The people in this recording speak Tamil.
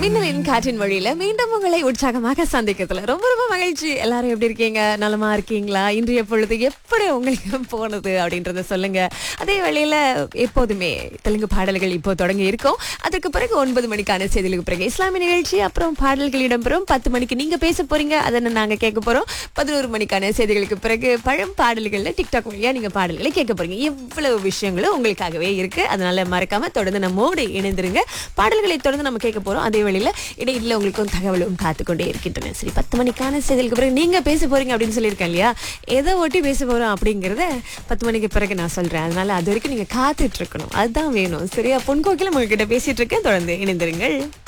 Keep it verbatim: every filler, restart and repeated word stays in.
மின்னலின் காற்றின் வழியில மீண்டும் உங்களை உற்சாகமாக சந்திக்கிறதுல ரொம்ப ரொம்ப மகிழ்ச்சி. எல்லாரும் எப்படி இருக்கீங்க? நலமா இருக்கீங்களா? இன்றைய பொழுது எப்படி உங்களுக்கு போனது அப்படின்றத சொல்லுங்க. அதே வேளையில எப்போதுமே தெலுங்கு பாடல்கள் இப்போ தொடங்கி இருக்கோம். அதுக்கு பிறகு ஒன்பது மணிக்கான செய்திகளுக்கு பிறகு இஸ்லாமிய நிகழ்ச்சி, அப்புறம் பாடல்கள் இடம்பெறும். பத்து மணிக்கு நீங்க பேச போறீங்க, அதை நாங்க கேட்க போறோம். பதினோரு மணிக்கான செய்திகளுக்கு பிறகு பழம் பாடல்கள்ல டிக்டாக் வழியா நீங்க பாடல்களை கேட்க போறீங்க. இவ்வளவு விஷயங்களும் உங்களுக்காகவே இருக்கு. அதனால மறக்காம தொடர்ந்து நம்மோடு இணைந்திருங்க. பாடல்களை தொடர்ந்து நம்ம கேட்க போறோம். அதே வேளையில இடையில உங்களுக்கும் தகவலும் காத்துக்கொண்டே இருக்கின்றன. சரி, பத்து மணிக்கான செய்திகளுக்கு பிறகு நீங்க பேச போறீங்க அப்படின்னு சொல்லியிருக்கேன் இல்லையா? எதை ஒட்டி பேச போறோம் அப்படிங்கறத பத்து மணிக்கு பிறகு நான் சொல்றேன். அதனால அது வரைக்கும் நீங்க காத்துட்டு இருக்கணும். அதுதான் வேணும். சரியா? பொன்கோக்கில உங்ககிட்ட பேசிட்டு இருக்கேன். தொடர்ந்து இணைந்திருங்கள்.